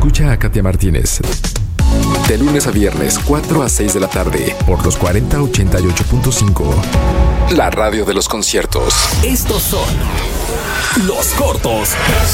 Escucha a Katia Martínez de lunes a viernes, 4 a 6 de la tarde, por los 4088.5. La radio de los conciertos. Estos son los cortos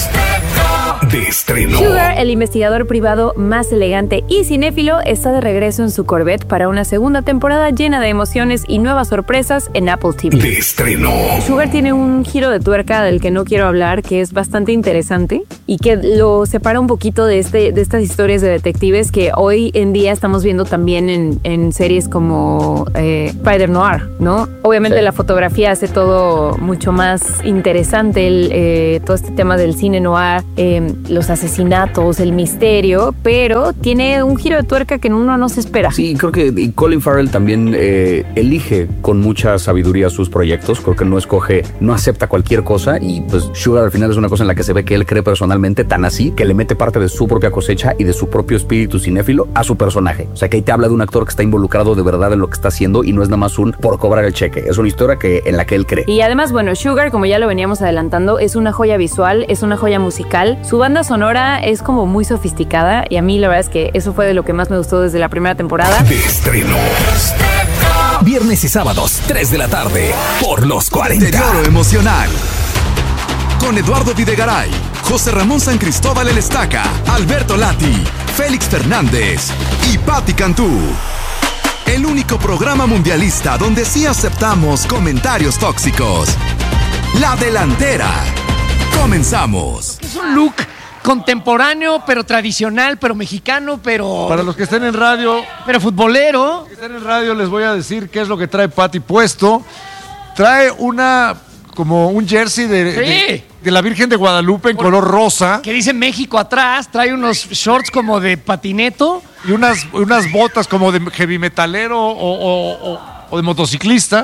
de estreno. Sugar, el investigador privado más elegante y cinéfilo, está de regreso en su Corvette para una segunda temporada llena de emociones y nuevas sorpresas en Apple TV. De estreno. Sugar tiene un giro de tuerca del que no quiero hablar, que es bastante interesante y que lo separa un poquito de estas historias de detectives que hoy en día estamos viendo también en series como Spider Noir, ¿no? Obviamente sí. La fotografía hace todo mucho más interesante, todo este tema del cine noir, los asesinatos, el misterio, pero tiene un giro de tuerca que uno no se espera. Sí, creo que Colin Farrell también elige con mucha sabiduría sus proyectos. Creo que no acepta cualquier cosa, y pues Sugar al final es una cosa en la que se ve que él cree personalmente, tan así que le mete parte de su propia cosecha y de su propio espíritu cinéfilo a su personaje. O sea, que ahí te habla de un actor que está involucrado de verdad en lo que está haciendo y no es nada más por cobrar el cheque. Es una historia en la que él cree. Y además, bueno, Sugar, como ya lo veníamos adelantando, es una joya visual, es una joya musical. Su banda sonora es como muy sofisticada y a mí la verdad es que eso fue de lo que más me gustó desde la primera temporada. De estreno. Viernes y sábados, 3 de la tarde, por los 40. Deterioro emocional. Con Eduardo Videgaray, José Ramón San Cristóbal El Estaca, Alberto Lati, Félix Fernández y Patti Cantú. El único programa mundialista donde sí aceptamos comentarios tóxicos. La Delantera. Comenzamos. Es un look contemporáneo, pero tradicional, pero mexicano, pero... Para los que estén en radio... Pero futbolero. Los que estén en radio les voy a decir qué es lo que trae Patti puesto. Trae como un jersey de la Virgen de Guadalupe en color rosa. Que dice México atrás, trae unos shorts como de patineto. Y unas botas como de heavy metalero o de motociclista.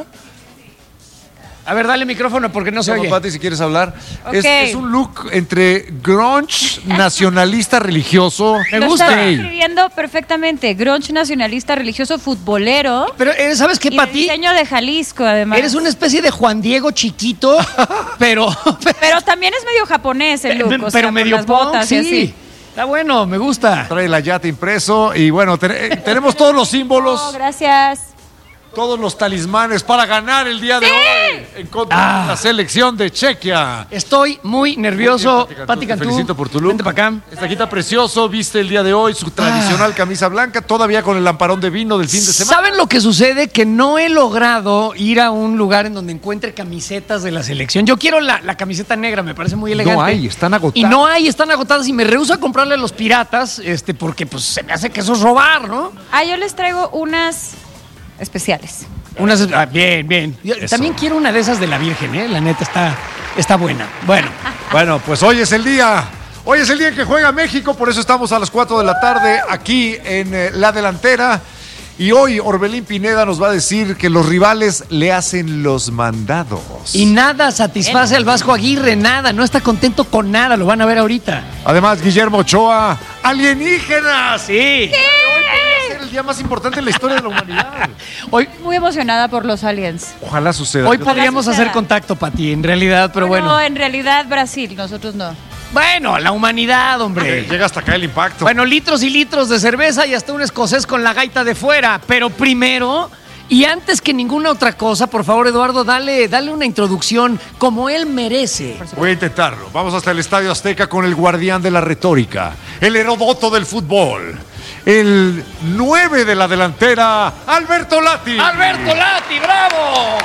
A ver, dale micrófono porque no se oye. Patti, si quieres hablar. Okay. Es un look entre grunge, nacionalista, religioso. Me gusta. Lo está escribiendo perfectamente. Grunge, nacionalista, religioso, futbolero. Pero, ¿sabes qué, Patti? Diseño de Jalisco, además. Eres una especie de Juan Diego chiquito, pero también es medio japonés el look. Pero o sea, medio las botas punk, y así. Está bueno, me gusta. Trae la yate impreso y bueno, tenemos todos los símbolos. Oh, gracias. Todos los talismanes para ganar el día de hoy en contra de la selección de Chequia. Estoy muy nervioso. Patti Cantú, te felicito por tu look. Vente para acá. Esta quita precioso, viste el día de hoy su tradicional camisa blanca, todavía con el lamparón de vino del fin de semana. ¿Saben lo que sucede? Que no he logrado ir a un lugar en donde encuentre camisetas de la selección. Yo quiero la camiseta negra, me parece muy elegante. No hay, están agotadas. Y no hay, están agotadas y me rehúso a comprarle a los piratas, porque pues se me hace que eso es robar, ¿no? Yo les traigo unas especiales. Bien. También quiero una de esas de la Virgen, la neta está buena. Bueno, pues hoy es el día en que juega México, por eso estamos a las 4 de la tarde aquí en La Delantera. Y hoy Orbelín Pineda nos va a decir que los rivales le hacen los mandados. Y nada satisface al Vasco Aguirre, nada, no está contento con nada, lo van a ver ahorita. Además, Guillermo Ochoa, alienígenas. Sí. El día más importante en la historia de la humanidad. Hoy muy emocionada por los aliens. Ojalá suceda. Hoy podríamos hacer contacto, Pati, en realidad, pero bueno. No, en realidad Brasil, nosotros no. Bueno, la humanidad, hombre. Llega hasta acá el impacto. Bueno, litros y litros de cerveza y hasta un escocés con la gaita de fuera. Pero primero, y antes que ninguna otra cosa, por favor, Eduardo, dale una introducción como él merece. Voy a intentarlo. Vamos hasta el Estadio Azteca con el guardián de la retórica, el Heródoto del fútbol, el 9 de la delantera, Alberto Lati. ¡Alberto Lati, bravo!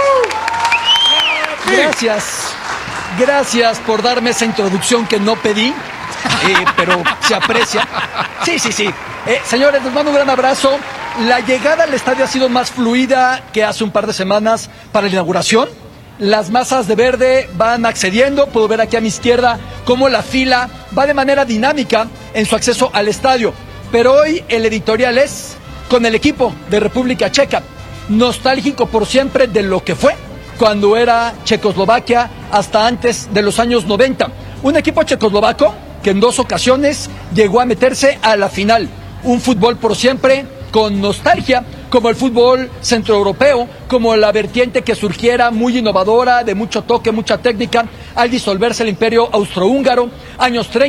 Gracias por darme esa introducción que no pedí, pero se aprecia. Sí. Señores, les mando un gran abrazo. La llegada al estadio ha sido más fluida que hace un par de semanas para la inauguración. Las masas de verde van accediendo. Puedo ver aquí a mi izquierda cómo la fila va de manera dinámica en su acceso al estadio. Pero hoy el editorial es con el equipo de República Checa, nostálgico por siempre de lo que fue cuando era Checoslovaquia hasta antes de los años 90. Un equipo checoslovaco que en 2 ocasiones llegó a meterse a la final. Un fútbol por siempre con nostalgia, como el fútbol centroeuropeo, como la vertiente que surgiera muy innovadora, de mucho toque, mucha técnica, al disolverse el imperio austrohúngaro. Años 30,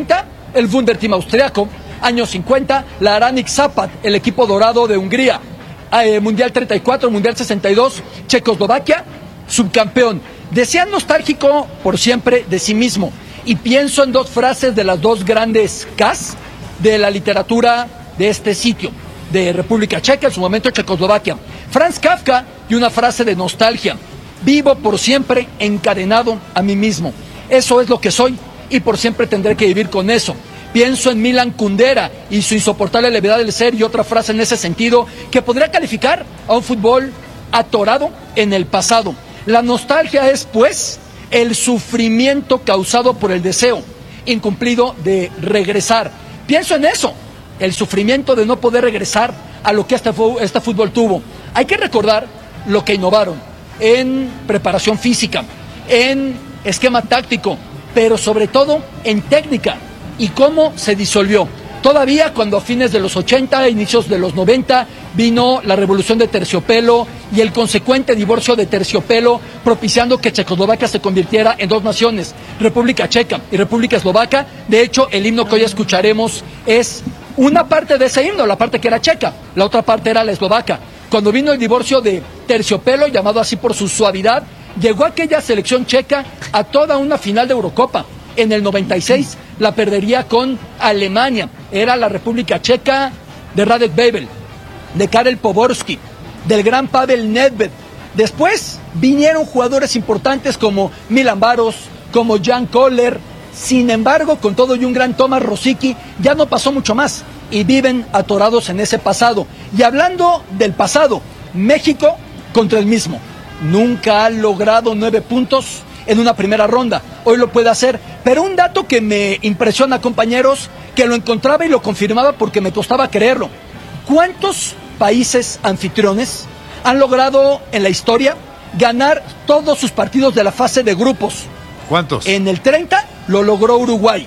el Wunderteam austriaco. Años 50, la Aranik Zapat, el equipo dorado de Hungría. Mundial 34, Mundial 62, Checoslovaquia, subcampeón. Decía nostálgico por siempre de sí mismo. Y pienso en dos frases de las dos grandes Ks de la literatura de este sitio, de República Checa, en su momento Checoslovaquia. Franz Kafka y una frase de nostalgia: vivo por siempre encadenado a mí mismo. Eso es lo que soy y por siempre tendré que vivir con eso. Pienso en Milan Kundera y su insoportable levedad del ser, y otra frase en ese sentido que podría calificar a un fútbol atorado en el pasado. La nostalgia es, pues, el sufrimiento causado por el deseo incumplido de regresar. Pienso en eso, el sufrimiento de no poder regresar a lo que este fútbol tuvo. Hay que recordar lo que innovaron en preparación física, en esquema táctico, pero sobre todo en técnica, y cómo se disolvió. Todavía cuando a fines de los 80, inicios de los 90, vino la revolución de terciopelo y el consecuente divorcio de terciopelo, propiciando que Checoslovaquia se convirtiera en dos naciones, República Checa y República Eslovaca. De hecho, el himno que hoy escucharemos es una parte de ese himno, la parte que era checa, la otra parte era la eslovaca. Cuando vino el divorcio de terciopelo, llamado así por su suavidad, llegó aquella selección checa a toda una final de Eurocopa. En el 96 la perdería con Alemania. Era la República Checa de Radek Babel, de Karel Poborský, del gran Pavel Nedved. Después vinieron jugadores importantes como Milan Baros, como Jan Koller. Sin embargo, con todo y un gran Tomáš Rosický, ya no pasó mucho más y viven atorados en ese pasado. Y hablando del pasado, México contra el mismo. Nunca ha logrado 9 puntos en una primera ronda. Hoy lo puede hacer, pero un dato que me impresiona, compañeros, que lo encontraba y lo confirmaba porque me costaba creerlo. ¿Cuántos países anfitriones han logrado en la historia ganar todos sus partidos de la fase de grupos? ¿Cuántos? En el 30 lo logró Uruguay.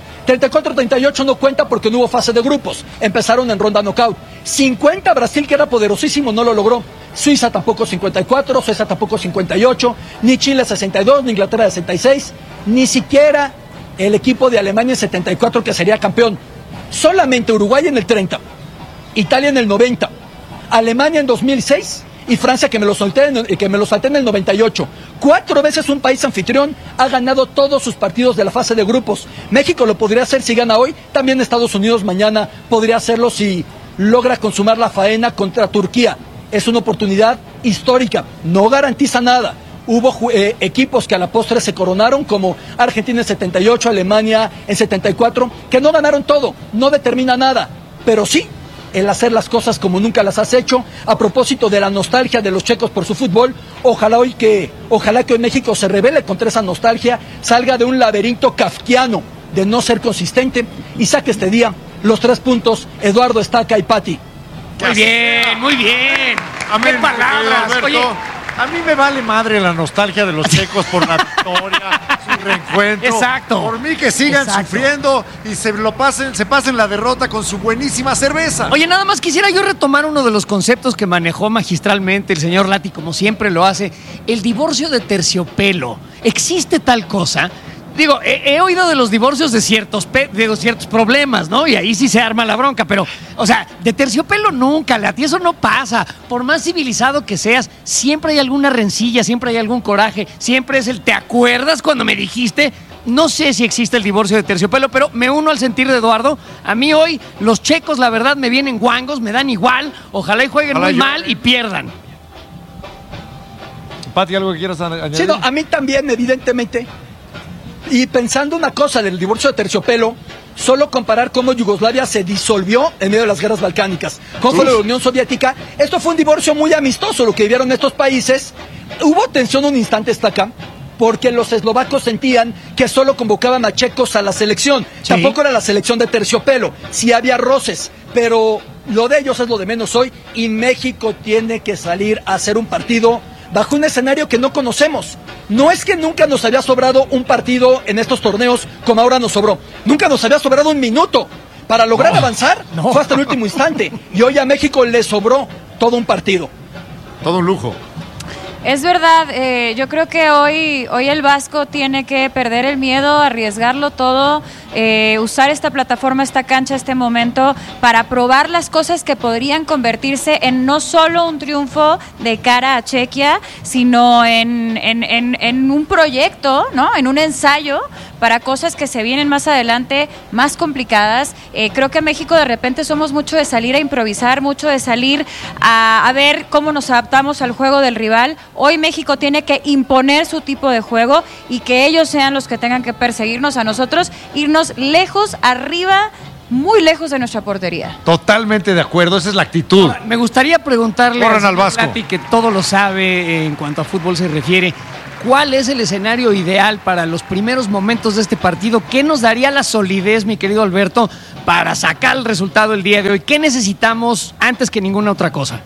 34-38 no cuenta porque no hubo fase de grupos. Empezaron en ronda knockout. 50, Brasil, que era poderosísimo, no lo logró. Suiza tampoco 54, Suecia tampoco 58, ni Chile 62, ni Inglaterra 66, ni siquiera el equipo de Alemania en 74, que sería campeón. Solamente Uruguay en el 30, Italia en el 90, Alemania en 2006 y Francia, que me lo salté en el 98. 4 veces un país anfitrión ha ganado todos sus partidos de la fase de grupos. México lo podría hacer si gana hoy, también Estados Unidos mañana podría hacerlo si logra consumar la faena contra Turquía. Es una oportunidad histórica, no garantiza nada. Hubo equipos que a la postre se coronaron, como Argentina en 78, Alemania en 74, que no ganaron todo, no determina nada, pero sí el hacer las cosas como nunca las has hecho. A propósito de la nostalgia de los checos por su fútbol, ojalá que hoy México se rebele contra esa nostalgia, salga de un laberinto kafkiano de no ser consistente y saque este día los 3 puntos. Eduardo, Estaca y Pati. Muy bien, muy bien. Amén, ¡Qué palabras! Alberto. Oye, a mí me vale madre la nostalgia de los checos por la victoria, su reencuentro. Exacto. Por mí que sigan Exacto. sufriendo y se pasen la derrota con su buenísima cerveza. Oye, nada más quisiera yo retomar uno de los conceptos que manejó magistralmente el señor Lati, como siempre lo hace, el divorcio de terciopelo. ¿Existe tal cosa? Digo, he oído de los divorcios de ciertos problemas, ¿no? Y ahí sí se arma la bronca, pero, o sea, de terciopelo nunca, Lati, eso no pasa. Por más civilizado que seas, siempre hay alguna rencilla, siempre hay algún coraje, siempre es el ¿te acuerdas cuando me dijiste? No sé si existe el divorcio de terciopelo, pero me uno al sentir de Eduardo. A mí hoy los checos, la verdad, me vienen guangos, me dan igual. Ojalá y jueguen muy mal y pierdan. Pati, ¿algo que quieras añadir? Sí, no, a mí también, evidentemente. Y pensando una cosa del divorcio de terciopelo, solo comparar cómo Yugoslavia se disolvió en medio de las guerras balcánicas, cómo fue la Unión Soviética. Esto fue un divorcio muy amistoso, lo que vivieron estos países. Hubo tensión un instante hasta acá, porque los eslovacos sentían que solo convocaban a checos a la selección. Sí. Tampoco era la selección de terciopelo, sí había roces, pero lo de ellos es lo de menos hoy, y México tiene que salir a hacer un partido bajo un escenario que no conocemos. No es que nunca nos había sobrado un partido en estos torneos como ahora nos sobró. Nunca nos había sobrado un minuto. Para lograr avanzar fue hasta el último instante. Y hoy a México le sobró todo un partido. Todo un lujo. Es verdad, yo creo que hoy el Vasco tiene que perder el miedo, arriesgarlo todo, usar esta plataforma, esta cancha, este momento para probar las cosas que podrían convertirse en no solo un triunfo de cara a Chequia, sino en un proyecto, ¿no? En un ensayo para cosas que se vienen más adelante, más complicadas. Creo que México de repente somos mucho de salir a improvisar, mucho de salir a ver cómo nos adaptamos al juego del rival. Hoy México tiene que imponer su tipo de juego y que ellos sean los que tengan que perseguirnos a nosotros, irnos lejos, arriba, muy lejos de nuestra portería. Totalmente de acuerdo, esa es la actitud. Ahora, me gustaría preguntarle Corran al Vasco, Lati, que todo lo sabe en cuanto a fútbol se refiere. ¿Cuál es el escenario ideal para los primeros momentos de este partido? ¿Qué nos daría la solidez, mi querido Alberto, para sacar el resultado el día de hoy? ¿Qué necesitamos antes que ninguna otra cosa?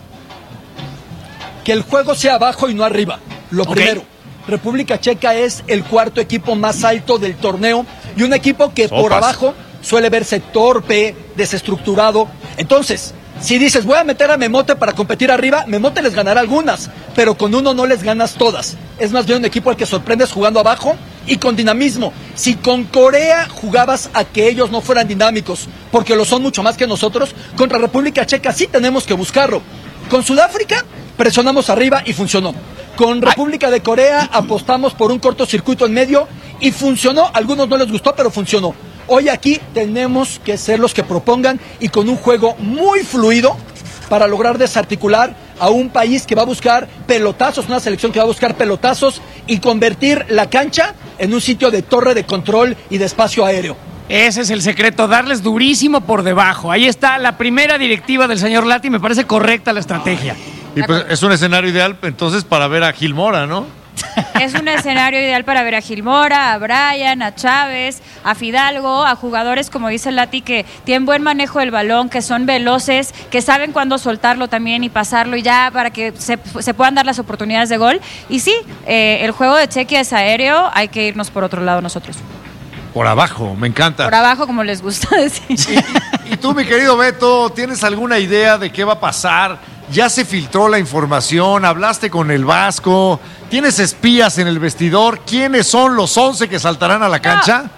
Que el juego sea abajo y no arriba. Lo primero. República Checa es el cuarto equipo más alto del torneo y un equipo que por abajo suele verse torpe, desestructurado. Entonces, si dices, voy a meter a Memote para competir arriba, Memote les ganará algunas, pero con uno no les ganas todas. Es más bien un equipo al que sorprendes jugando abajo y con dinamismo. Si con Corea jugabas a que ellos no fueran dinámicos, porque lo son mucho más que nosotros, contra República Checa sí tenemos que buscarlo. Con Sudáfrica presionamos arriba y funcionó. Con República de Corea apostamos por un cortocircuito en medio y funcionó. A algunos no les gustó, pero funcionó. Hoy aquí tenemos que ser los que propongan y con un juego muy fluido para lograr desarticular a un país que va a buscar pelotazos, una selección que va a buscar pelotazos y convertir la cancha en un sitio de torre de control y de espacio aéreo. Ese es el secreto, darles durísimo por debajo. Ahí está la primera directiva del señor Lati, me parece correcta la estrategia. Y pues es un escenario ideal entonces para ver a Gil Mora, ¿no? Es un escenario ideal para ver a Gil Mora, a Brian, a Chávez, a Fidalgo, a jugadores, como dice Lati, que tienen buen manejo del balón, que son veloces, que saben cuándo soltarlo también y pasarlo y ya para que se puedan dar las oportunidades de gol. Y sí, el juego de Chequia es aéreo, hay que irnos por otro lado nosotros. Por abajo, me encanta. Por abajo, como les gusta decir. Y tú, mi querido Beto, ¿tienes alguna idea de qué va a pasar? ¿Ya se filtró la información? ¿Hablaste con el Vasco? ¿Tienes espías en el vestidor? ¿Quiénes son los 11 que saltarán a la cancha?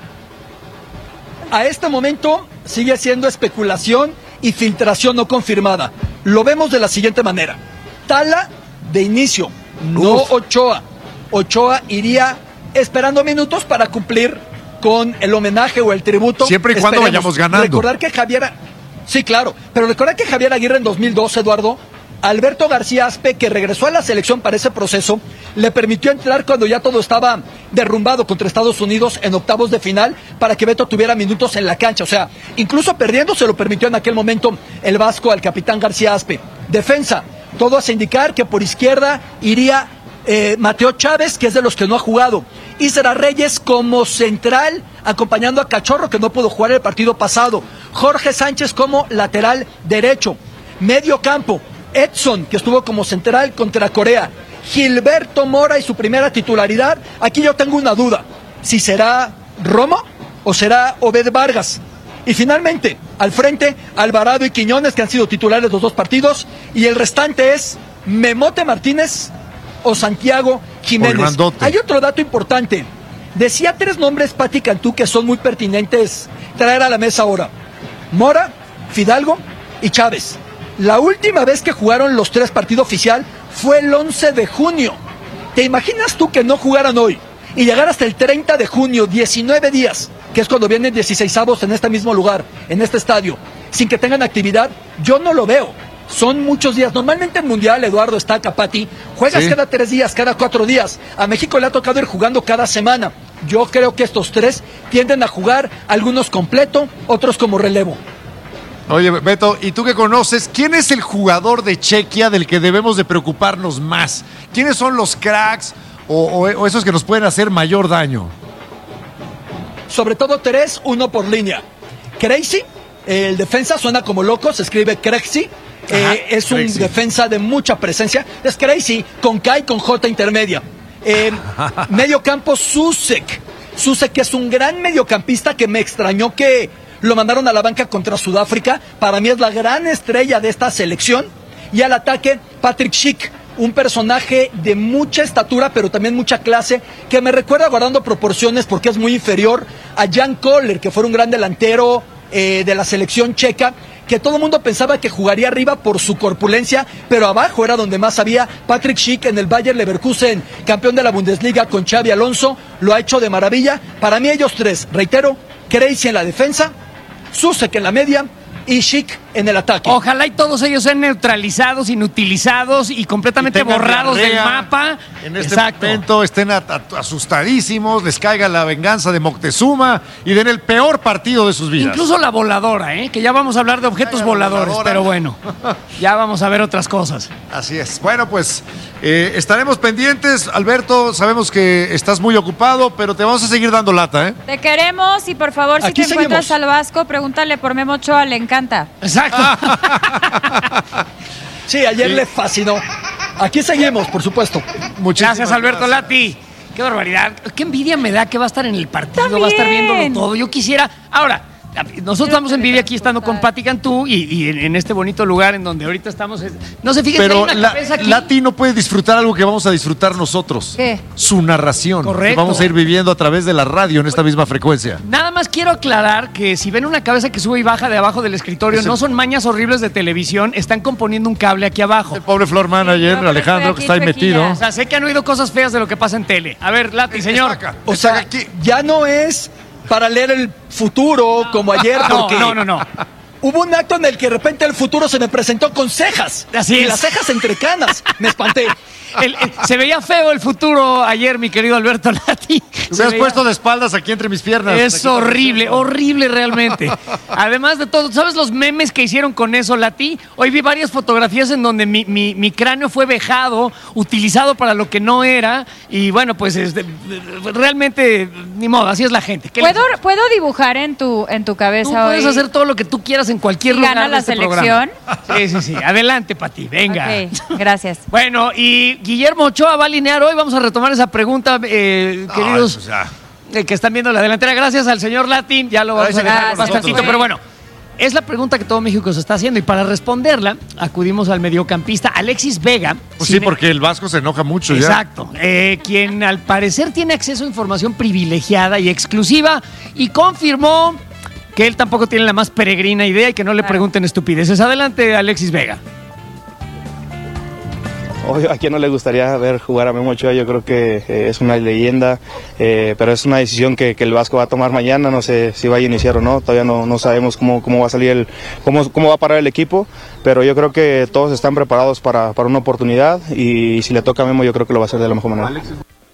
A este momento sigue siendo especulación y filtración no confirmada. Lo vemos de la siguiente manera. Tala de inicio, no Ochoa. Ochoa iría esperando minutos para cumplir con el homenaje o el tributo. Siempre y cuando vayamos ganando. Recordar que Javier... Sí, claro, pero recordar que Javier Aguirre en 2012, Eduardo, Alberto García Aspe, que regresó a la selección para ese proceso, le permitió entrar cuando ya todo estaba derrumbado contra Estados Unidos en octavos de final para que Beto tuviera minutos en la cancha. O sea, incluso perdiendo se lo permitió en aquel momento el Vasco al capitán García Aspe. Defensa, todo hace indicar que por izquierda iría Mateo Chávez, que es de los que no ha jugado. Isra Reyes como central, acompañando a Cachorro, que no pudo jugar el partido pasado. Jorge Sánchez como lateral derecho. Medio campo, Edson, que estuvo como central contra Corea. Gilberto Mora y su primera titularidad. Aquí yo tengo una duda. Si será Romo o será Obed Vargas. Y finalmente, al frente, Alvarado y Quiñones, que han sido titulares los dos partidos. Y el restante es Memote Martínez o Santiago Jiménez. Hay otro dato importante. Decía 3 nombres Pati Cantú que son muy pertinentes traer a la mesa ahora. Mora, Fidalgo y Chávez. La última vez que jugaron los 3 partidos oficial fue el 11 de junio. ¿Te imaginas tú que no jugaran hoy y llegar hasta el 30 de junio, 19 días, que es cuando vienen 16avos en este mismo lugar, en este estadio, sin que tengan actividad? Yo no lo veo. Son muchos días. Normalmente en Mundial, Eduardo, está Capati, juegas cada 3 días, cada 4 días. A México le ha tocado ir jugando cada semana. Yo creo que estos 3 tienden a jugar, algunos completo, otros como relevo. Oye, Beto, ¿y tú que conoces? ¿Quién es el jugador de Chequia del que debemos de preocuparnos más? ¿Quiénes son los cracks o esos que nos pueden hacer mayor daño? Sobre todo 3, 1 por línea. Crazy, el defensa suena como loco, se escribe Crazy. Es un defensa de mucha presencia. Es Crazy, con K y con J intermedia. Medio campo, Susek, que es un gran mediocampista que me extrañó que lo mandaron a la banca contra Sudáfrica. Para mí es la gran estrella de esta selección. Y al ataque, Patrick Schick, un personaje de mucha estatura, pero también mucha clase, que me recuerda, guardando proporciones, porque es muy inferior a Jan Koller, que fue un gran delantero de la selección checa, que todo el mundo pensaba que jugaría arriba por su corpulencia, pero abajo era donde más había. Patrick Schick en el Bayer Leverkusen, campeón de la Bundesliga con Xabi Alonso, lo ha hecho de maravilla. Para mí ellos tres, reitero, Crazy en la defensa, Susek en la media y Schick en el ataque. Ojalá y todos ellos sean neutralizados, inutilizados y completamente borrados del mapa. En este momento estén asustadísimos, les caiga la venganza de Moctezuma y den el peor partido de sus vidas. Incluso la voladora, que ya vamos a hablar de objetos voladores, pero bueno, ya vamos a ver otras cosas. Así es. Bueno, pues estaremos pendientes. Alberto, sabemos que estás muy ocupado, pero te vamos a seguir dando lata, Te queremos y por favor, si Aquí te encuentras al Vasco, pregúntale por Memo Ochoa, le encanta. Exacto. Sí, ayer le fascinó. Aquí seguimos, por supuesto. Gracias, Alberto Lati. Qué barbaridad. Qué envidia me da que va a estar en el partido, También. va a estar viéndolo todo. Yo quisiera. Ahora, nosotros estamos en Vive aquí estando con Pati Cantú y en este bonito lugar en donde ahorita estamos. No sé, fíjense, Pero hay una cabeza aquí. Lati no puede disfrutar algo que vamos a disfrutar nosotros. ¿Qué? Su narración. Correcto. Que vamos a ir viviendo a través de la radio en esta misma frecuencia. Nada más quiero aclarar que si ven una cabeza que sube y baja de abajo del escritorio, no son mañas horribles de televisión, están componiendo un cable aquí abajo. El pobre floor manager, pero Alejandro, estoy que está ahí aquí metido. chuequilla. O sea, sé que han oído cosas feas de lo que pasa en tele. A ver, Lati, señor. O sea, ya no es para leer el futuro como ayer, porque No. hubo un acto en el que de repente el futuro se me presentó con cejas. Así y es. las cejas entre canas. Me espanté. Se veía feo el futuro ayer, mi querido Alberto Lati. Te hubieras puesto de espaldas aquí entre mis piernas. Es Aquí horrible, horrible realmente. Además de todo, ¿sabes los memes que hicieron con eso, Lati? Hoy vi varias fotografías en donde mi cráneo fue vejado, utilizado para lo que no era. Y bueno, pues realmente, ni modo, así es la gente. ¿Puedo dibujar en tu cabeza Tú hoy? puedes hacer todo lo que tú quieras en cualquier ¿Y lugar gana de la este selección? programa. Sí. Adelante, Pati, venga. Ok, gracias. Bueno, y Guillermo Ochoa va a alinear hoy. Vamos a retomar esa pregunta, queridos pues ya. que están viendo la delantera. Gracias al señor Latin. Ya lo vamos a dejar Gracias. bastantito, pero bueno. Es la pregunta que todo México se está haciendo y para responderla acudimos al mediocampista Alexis Vega. Pues sí, porque el Vasco se enoja mucho Exacto. Quien al parecer tiene acceso a información privilegiada y exclusiva y confirmó que él tampoco tiene la más peregrina idea y que no le pregunten estupideces. Adelante, Alexis Vega. Obvio, a quien no le gustaría ver jugar a Memo Ochoa, yo creo que es una leyenda, pero es una decisión que el Vasco va a tomar mañana, no sé si va a iniciar o no, todavía no sabemos cómo va a salir, cómo va a parar el equipo, pero yo creo que todos están preparados para una oportunidad y si le toca a Memo yo creo que lo va a hacer de la mejor manera.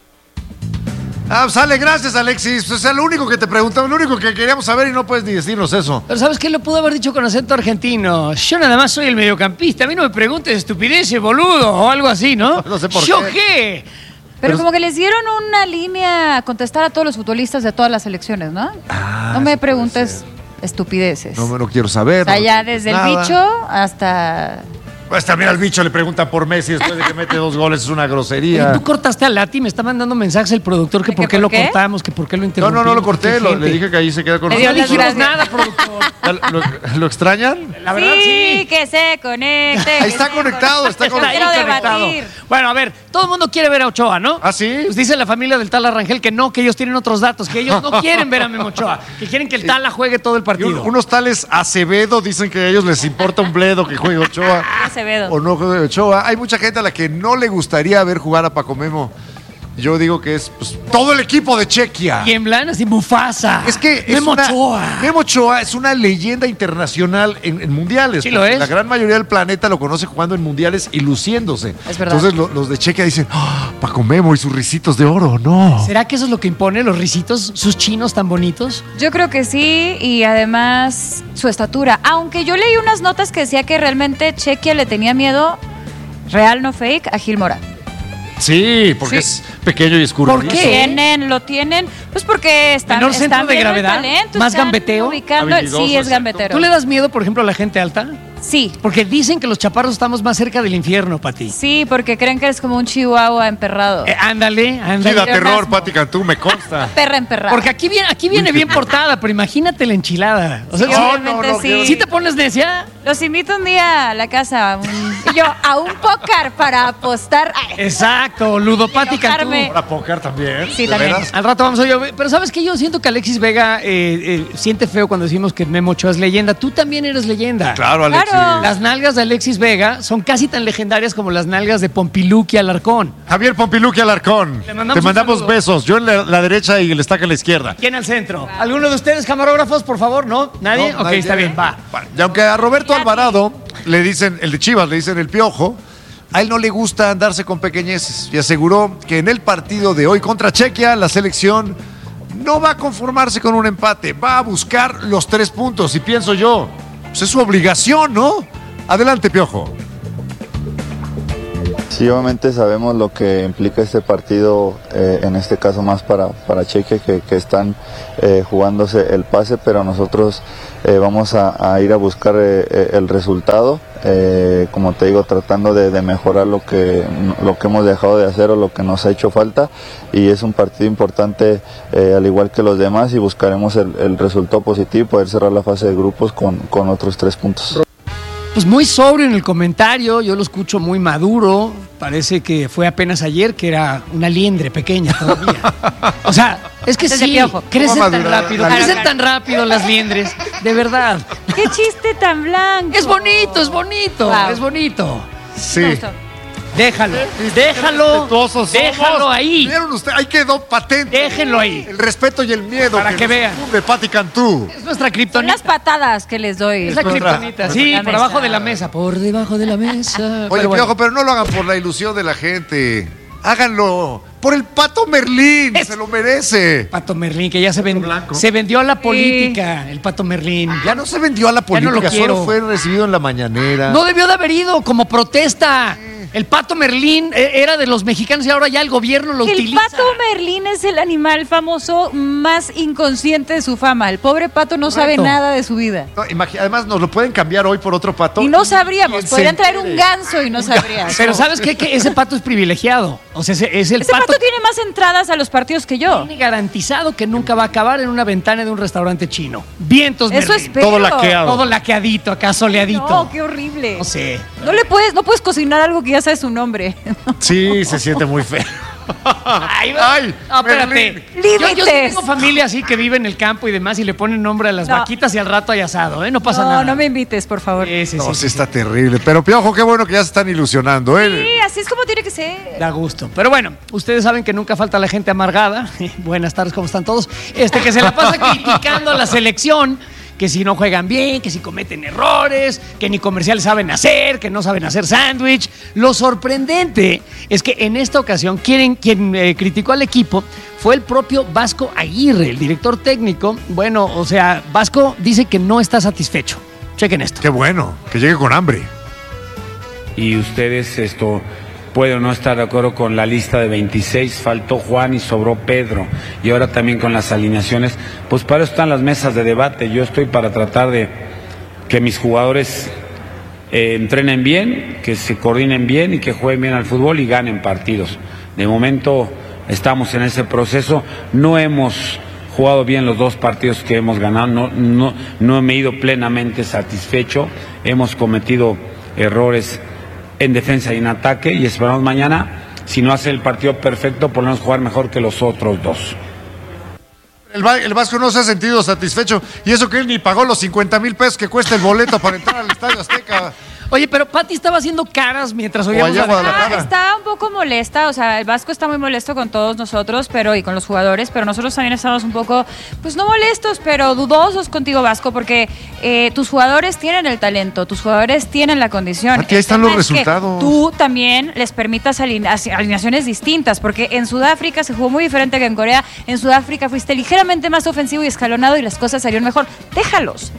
Sale, gracias, Alexis. Pues es lo único que te preguntamos, lo único que queríamos saber y no puedes ni decirnos eso. Pero ¿sabes qué? Lo pudo haber dicho con acento argentino. Yo nada más soy el mediocampista. A mí no me preguntes estupideces, boludo, o algo así, ¿no? No sé por ¿Yo qué. qué? Pero como que les dieron una línea a contestar a todos los futbolistas de todas las selecciones, ¿no? No me preguntes estupideces. No me lo quiero saber. O sea, no ya me desde el nada. bicho hasta... Pues también al bicho le preguntan por Messi después de que mete 2 goles, es una grosería. Tú cortaste a Lati, me está mandando mensajes el productor que por qué lo cortamos, que por qué lo interrumpimos. No lo corté, Qué le gente. dije que ahí se queda con Le dio nosotros. las No dijimos gracias. nada, productor. ¿Lo extrañan? La verdad, sí. que se conecte. Ahí está conectado, está Está ahí conectado. Quiero conectado. debatir. Bueno, a ver, todo el mundo quiere ver a Ochoa, ¿no? ¿Ah, sí? Pues dice la familia del Tala Rangel que no, que ellos tienen otros datos, que ellos no quieren ver a Memo Ochoa, que quieren que el Tala juegue todo el Y partido. unos tales Acevedo dicen que a ellos les importa un bledo que juegue Ochoa Acevedo. o no juegue Ochoa. Hay mucha gente a la que no le gustaría ver jugar a Paco Memo. Yo digo que es pues, todo el equipo de Chequia. Tiemblan así, Mufasa. Es que Memo Ochoa. Memo Ochoa es una leyenda internacional en mundiales. Sí lo porque es. La gran mayoría del planeta lo conoce jugando en mundiales y luciéndose. Es verdad. Entonces los de Chequia dicen, "Ah, Paco Memo y sus risitos de oro, no. ¿Será que eso es lo que impone los risitos, sus chinos tan bonitos? Yo creo que sí, y además su estatura. Aunque yo leí unas notas que decía que realmente Chequia le tenía miedo, real no fake, a Gil Mora. Sí, porque es pequeño y escurridizo. ¿Por qué? Lo tienen, pues porque están, Menor centro están de viendo el gravedad, talento, más están gambeteo. ubicando- Habilidoso, sí, es exacto. gambetero. ¿Tú le das miedo, por ejemplo, a la gente alta? Sí, Porque dicen que los chaparros estamos más cerca del infierno, Pati. sí, porque creen que eres como un chihuahua emperrado. Ándale. Sí, da terror, Pleonasmo. Pati Cantú, me consta. Perra emperrada. Porque aquí viene bien portada, pero imagínate la enchilada. O sea, Sí, obviamente sí. ¿sí te pones necia? Los invito un día a la casa a un póker para apostar. Exacto, ludopática. Para póker también. Sí, también. ¿Veras? Al rato vamos a ver. Pero ¿sabes qué? Yo siento que Alexis Vega siente feo cuando decimos que Memo Ochoa es leyenda. Tú también eres leyenda. Claro, Alexis. Claro. Las nalgas de Alexis Vega son casi tan legendarias como las nalgas de Pompiluqui Alarcón. Javier Pompiluqui Alarcón. Le mandamos Te mandamos un saludo. besos. Yo en la derecha y el Estaca en la izquierda. ¿Quién al centro? ¿Alguno de ustedes, camarógrafos, por favor? ¿No? ¿Nadie? No, ok, nadie está llega. bien, va. Y aunque a Roberto Alvarado le dicen, el de Chivas, le dicen el Piojo, a él no le gusta andarse con pequeñeces y aseguró que en el partido de hoy contra Chequia la selección no va a conformarse con un empate, va a buscar los 3 puntos y pienso yo, pues es su obligación, ¿no? Adelante, Piojo. Sí, obviamente sabemos lo que implica este partido, en este caso más para Chequia, que están jugándose el pase, pero nosotros vamos a ir a buscar el resultado, como te digo, tratando de mejorar lo que hemos dejado de hacer o lo que nos ha hecho falta, y es un partido importante al igual que los demás, y buscaremos el resultado positivo y poder cerrar la fase de grupos con otros 3 puntos. Pues muy sobrio en el comentario, yo lo escucho muy maduro, parece que fue apenas ayer que era una liendre pequeña todavía. O sea, es que Antes de sí, Piojo. crecen ¿Cómo tan madurar? rápido, Claro, crecen claro. tan rápido las liendres, de verdad. ¡Qué chiste tan blanco! Es bonito, es bonito, Wow. es bonito. Sí. Me gustó. Déjalo Respetuosos déjalo somos. ahí, ¿Vieron usted? Ahí quedó patente. déjenlo ahí. El respeto y el miedo Para que nos vean. incumbe Pati Cantú. Es nuestra Son kriptonita. las patadas que les doy. Es la kriptonita, sí, La por mesa. abajo de la mesa, por debajo de la mesa. Oye, Pero bueno. Piojo, pero no lo hagan por la ilusión de la gente. Háganlo por el Pato Merlín. Se lo merece. Pato Merlín, que ya se vendió a la política, el Pato Merlín. Ya no se vendió a la Ya no política, lo quiero. solo fue recibido en la mañanera. No debió de haber ido como protesta. El Pato Merlín era de los mexicanos y ahora ya el gobierno lo El utiliza. pato Merlín es el animal famoso más inconsciente de su fama. El pobre pato no sabe Correcto. nada de su vida. No, además, nos lo pueden cambiar hoy por otro pato. Y no sabríamos. ¿Quién Podrían se traer un entere? ganso y no sabrías. Pero ¿sabes qué? Que ese pato es privilegiado. O sea, es el Ese pato tiene más entradas a los partidos que yo. tiene garantizado que nunca va a acabar en una ventana de un restaurante chino. Vientos Eso Merlín. espero. Todo laqueado. Todo laqueadito, acá soleadito. No, qué horrible. No sé. No puedes cocinar algo que ya sabes su nombre. Sí, se siente muy feo. Ay, Ay, no, espérate. Merlín. Yo sí Límites. tengo familia así que vive en el campo y demás y le ponen nombre a las No. vaquitas y al rato hay asado, ¿eh? No pasa nada. No me invites, por favor. Sí, sí, No, sí, sí sí, está terrible. Pero Piojo, qué bueno que ya se están ilusionando, ¿eh? Sí, así es como tiene que ser. Da gusto. Pero bueno, ustedes saben que nunca falta la gente amargada. Buenas tardes, ¿cómo están todos? Que se la pasa criticando a la selección, que si no juegan bien, que si cometen errores, que ni comerciales saben hacer, que no saben hacer sándwich. Lo sorprendente es que en esta ocasión quien criticó al equipo fue el propio Vasco Aguirre, el director técnico. Bueno, o sea, Vasco dice que no está satisfecho. Chequen esto. Qué bueno, que llegue con hambre. Y ustedes pueden no estar de acuerdo con la lista de 26, faltó Juan y sobró Pedro, y ahora también con las alineaciones, pues para eso están las mesas de debate. Yo estoy para tratar de que mis jugadores entrenen bien, que se coordinen bien y que jueguen bien al fútbol y ganen partidos. De momento estamos en ese proceso, no hemos jugado bien los 2 partidos que hemos ganado, no me he ido plenamente satisfecho, hemos cometido errores en defensa y en ataque, y esperamos mañana, si no hace el partido perfecto, por lo menos jugar mejor que los otros 2. El Vasco no se ha sentido satisfecho, y eso que él ni pagó los 50,000 pesos que cuesta el boleto para entrar al Estadio Azteca. Oye, pero Pati estaba haciendo caras mientras oíamos allá a en Guadalajara. Está un poco molesta, o sea, el Vasco está muy molesto con todos nosotros, y con los jugadores, pero nosotros también estamos un poco, pues no molestos, pero dudosos contigo, Vasco, porque tus jugadores tienen el talento, tus jugadores tienen la condición. Aquí ahí están los resultados. Que tú también les permitas alineaciones distintas, porque en Sudáfrica se jugó muy diferente que en Corea. En Sudáfrica fuiste ligeramente más ofensivo y escalonado y las cosas salieron mejor. Déjalos.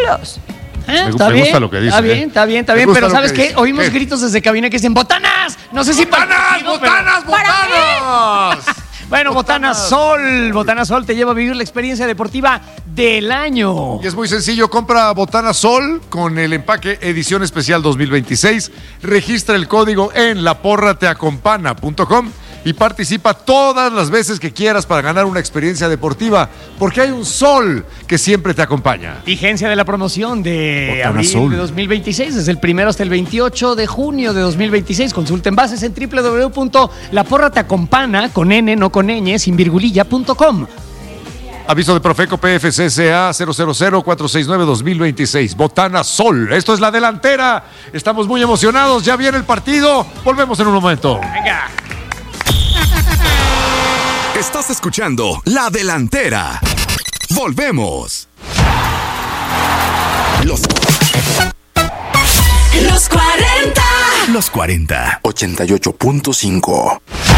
Está Me bien, gusta lo que dice, está bien, está bien, Me gusta pero lo ¿sabes que qué? dice. Oímos ¿Qué? gritos desde cabina que dicen ¡Botanas! No sé si ¡Botanas, botanas, botanas! Bueno, Botanas Sol te lleva a vivir la experiencia deportiva del año. Y es muy sencillo, compra Botana Sol con el empaque edición especial 2026, registra el código en laporrateacompana.com y participa todas las veces que quieras para ganar una experiencia deportiva, porque hay un sol que siempre te acompaña. Vigencia de la promoción de Botana abril Sol. de 2026, desde el 1 hasta el 28 de junio de 2026. Consulten bases en www.laporrateacompana, con N, no con ñ, sin virgulilla.com. Aviso de Profeco PFCSA 000-469-2026. Botana Sol. Esto es La Delantera. Estamos muy emocionados. Ya viene el partido. Volvemos en un momento. Venga. Estás escuchando La Delantera. Volvemos. Los 40. Los 40. 88.5.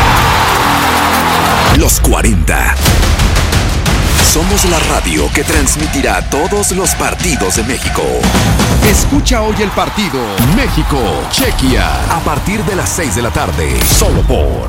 Los 40. Somos la radio que transmitirá todos los partidos de México. Escucha hoy el partido México-Chequia a partir de las 6 de la tarde. Solo por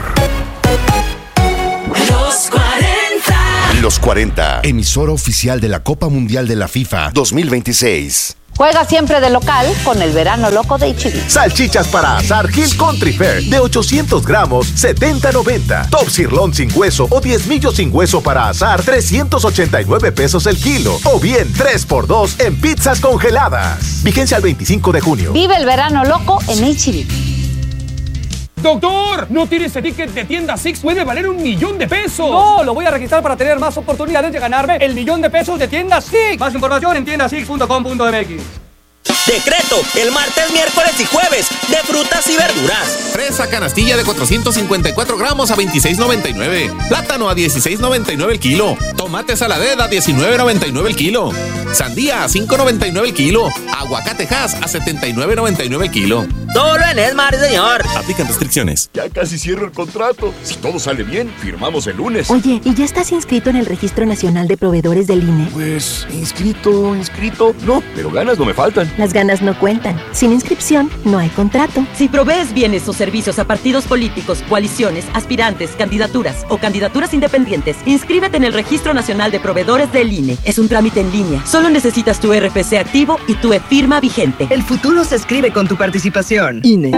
Los 40. Los 40, emisora oficial de la Copa Mundial de la FIFA 2026. Juega siempre de local con el verano loco de H-E-B. Salchichas para asar Hill Country Fair de 800 gramos, 70.90. Top sirloin sin hueso o 10 millos sin hueso para asar, 389 pesos el kilo. O bien 3x2 en pizzas congeladas. Vigencia al 25 de junio. Vive el verano loco en H-E-B. ¡Doctor! ¿No tiene ese ticket de tienda Six? ¡Puede valer $1,000,000 de pesos! No, lo voy a registrar para tener más oportunidades de ganarme el $1,000,000 de pesos de tienda Six. Más información en tiendasix.com.mx. Decreto, el martes, miércoles y jueves, de frutas y verduras. Fresa canastilla de 454 gramos a $26.99. Plátano a $16.99 el kilo. Tomate saladera a $19.99 el kilo. Sandía a $5.99 el kilo. Aguacate Hass a $79.99 el kilo. Solo en Esmar, señor. Aplican restricciones. Ya casi cierro el contrato. Si todo sale bien, firmamos el lunes. Oye, ¿y ya estás inscrito en el Registro Nacional de Proveedores del INE? Pues, inscrito, no, pero ganas no me faltan. Las ganas no cuentan. Sin inscripción, no hay contrato. Si provees bienes o servicios a partidos políticos, coaliciones, aspirantes, candidaturas o candidaturas independientes, inscríbete en el Registro Nacional de Proveedores del INE. Es un trámite en línea. Solo necesitas tu RFC activo y tu e-firma vigente. El futuro se escribe con tu participación. INE.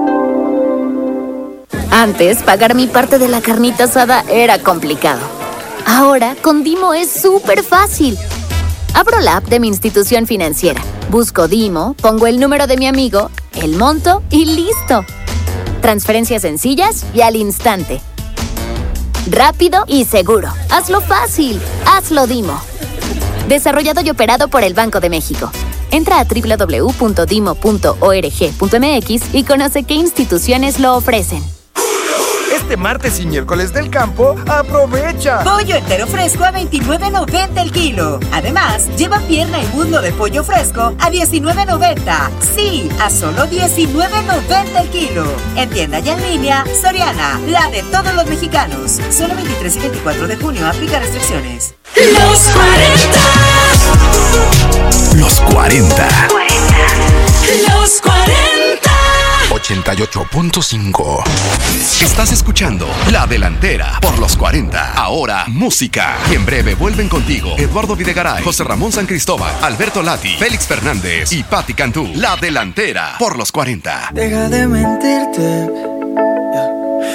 Antes, pagar mi parte de la carnita asada era complicado. Ahora, con Dimo es súper fácil. Abro la app de mi institución financiera, busco Dimo, pongo el número de mi amigo, el monto y ¡listo! Transferencias sencillas y al instante. Rápido y seguro. Hazlo fácil. Hazlo Dimo. Desarrollado y operado por el Banco de México. Entra a www.dimo.org.mx y conoce qué instituciones lo ofrecen. Este martes y miércoles del campo, ¡aprovecha! Pollo entero fresco a $29.90 el kilo. Además, lleva pierna y muslo de pollo fresco a $19.90. Sí, a solo $19.90 el kilo. En tienda y en línea, Soriana, la de todos los mexicanos. Solo 23 y 24 de junio, aplica restricciones. Los 40. Los 40. Los 40. 88.5. Estás escuchando La Delantera por Los 40. Ahora, música. Y en breve vuelven contigo Eduardo Videgaray, José Ramón San Cristóbal, Alberto Lati, Félix Fernández y Patti Cantú. La Delantera por Los 40. Deja de mentirte.